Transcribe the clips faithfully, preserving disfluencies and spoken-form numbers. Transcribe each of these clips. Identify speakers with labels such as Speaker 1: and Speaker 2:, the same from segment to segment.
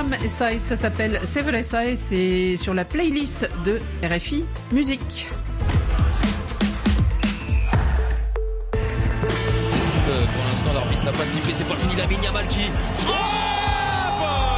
Speaker 1: Sam Essay, ça s'appelle Sever Essay, c'est sur la playlist de R F I Musique.
Speaker 2: Pour l'instant, l'arbitre n'a pas sifflé, c'est pas fini. Lamine Yamal qui frappe.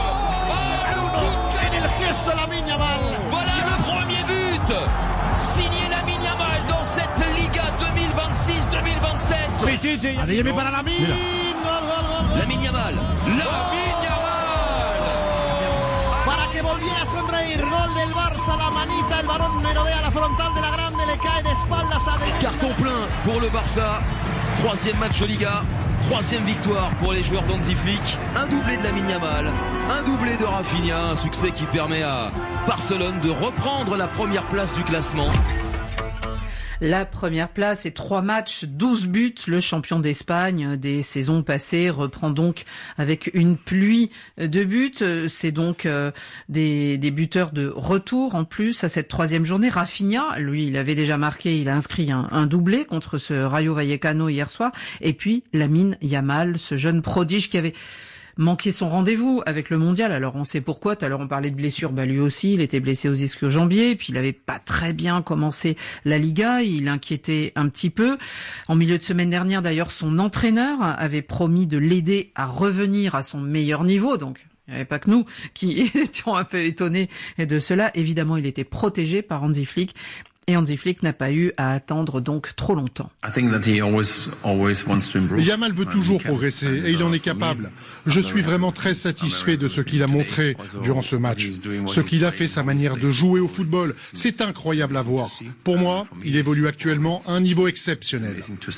Speaker 2: Voilà le premier but signé Lamine Yamal dans cette Liga deux mille vingt-six deux mille vingt-sept.
Speaker 3: Lamine para Lamine.
Speaker 2: Lamine Yamal. Lamine Yamal.
Speaker 3: Para que volviera a sonreír. Gol del Barça, la manita, el balón merodea la frontal de la grande, le cae de espaldas a...
Speaker 2: Carton plein pour le Barça. Troisième match de Liga, troisième victoire pour les joueurs d'Hansi Flick. Un doublé de Lamine Yamal, un doublé de Rafinha, un succès qui permet à Barcelone de reprendre la première place du classement.
Speaker 1: La première place et trois matchs, douze buts. Le champion d'Espagne des saisons passées reprend donc avec une pluie de buts. C'est donc euh, des, des buteurs de retour en plus à cette troisième journée. Rafinha, lui, il avait déjà marqué, il a inscrit un, un doublé contre ce Rayo Vallecano hier soir. Et puis Lamine Yamal, ce jeune prodige qui avait manqué son rendez-vous avec le mondial. Alors on sait pourquoi, tout à l'heure on parlait de blessure, bah lui aussi il était blessé aux ischio-jambiers, puis il avait pas très bien commencé la Liga, il inquiétait un petit peu. En milieu de semaine dernière d'ailleurs, son entraîneur avait promis de l'aider à revenir à son meilleur niveau, donc il n'y avait pas que nous qui étions un peu étonnés de cela. Évidemment, il était protégé par Hansi Flick. Et Hansi Flick n'a pas eu à attendre donc trop longtemps.
Speaker 4: Yamal veut toujours progresser et il en est capable. Je suis vraiment très satisfait de ce qu'il a montré durant ce match. Ce qu'il a fait, sa manière de jouer au football, c'est incroyable à voir. Pour moi, il évolue actuellement à un niveau exceptionnel.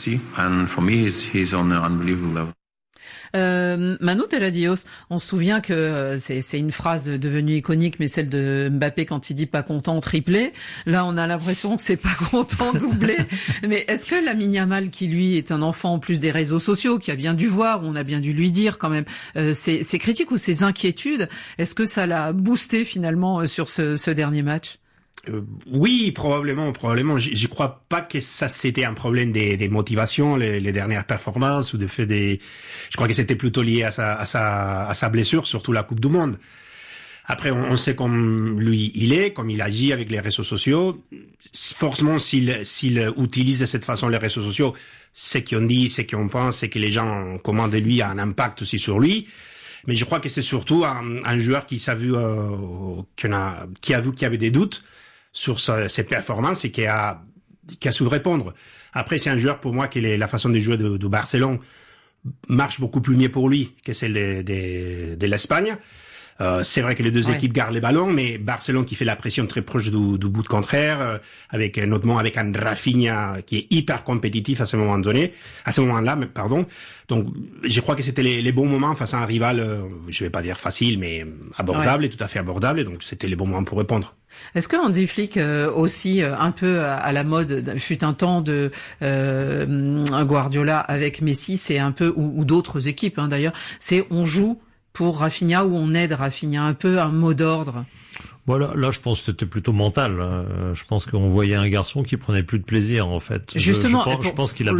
Speaker 1: Euh, Manu Teladios, on se souvient que euh, c'est, c'est une phrase devenue iconique, mais celle de Mbappé quand il dit pas content triplé. Là, on a l'impression que c'est pas content doublé. Mais est-ce que Lamine Yamal, qui lui est un enfant en plus des réseaux sociaux, qui a bien dû voir, on a bien dû lui dire quand même euh, ses, ses critiques ou ses inquiétudes, est-ce que ça l'a boosté finalement euh, sur ce, ce dernier match?
Speaker 5: Euh, oui, probablement, probablement. J'y, j'y crois pas que ça c'était un problème des, des motivations, les, les dernières performances ou de fait des. Je crois que c'était plutôt lié à sa, à sa, à sa blessure, surtout la Coupe du Monde. Après, on, on sait comme lui il est, comme il agit avec les réseaux sociaux. Forcément, s'il, s'il utilise de cette façon les réseaux sociaux, ce qu'on dit, ce qu'on pense, c'est que les gens commandent de lui a un impact aussi sur lui. Mais je crois que c'est surtout un, un joueur qui s'est vu, euh, qu'on a, qui a vu qu'il y avait des doutes sur sa, ses performances et qui a, qui a su répondre. Après, c'est un joueur pour moi qui est la façon de jouer de, de Barcelone marche beaucoup plus mieux pour lui que celle de, de, de l'Espagne. Euh, c'est vrai que les deux ouais. équipes gardent les ballons, mais Barcelone qui fait la pression très proche du, du bout contraire, euh, avec notamment avec un Rafinha qui est hyper compétitif à ce moment donné, à ce moment-là, pardon. Donc, je crois que c'était les, les bons moments face à un rival, euh, je vais pas dire facile, mais abordable ouais. et tout à fait abordable. Et donc, c'était les bons moments pour répondre.
Speaker 1: Est-ce que Hansi Flick euh, aussi euh, un peu à, à la mode fut un temps de euh, Guardiola avec Messi, c'est un peu ou, ou d'autres équipes hein, d'ailleurs, c'est on joue pour Rafinha ou on aide Rafinha, un peu un mot d'ordre?
Speaker 6: Voilà, là, je pense que c'était plutôt mental. Je pense qu'on voyait un garçon qui prenait plus de plaisir, en fait.
Speaker 1: Justement,
Speaker 6: je, je pense,
Speaker 1: pour,
Speaker 6: je pense qu'il a